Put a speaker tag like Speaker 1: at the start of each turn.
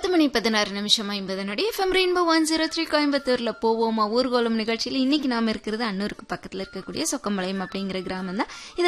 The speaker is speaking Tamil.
Speaker 1: 10:16 எஃப்எம் ரெயின்போ 103 கோயம்புத்தூர்ல போவோமா ஊர்கோலம் நிகழ்ச்சியில் இன்னைக்கு நாம இருக்கிறது அன்னூருக்கு பக்கத்துல இருக்கக்கூடிய சொக்கம்பாளையம் அப்படிங்கிற கிராமம் தான்.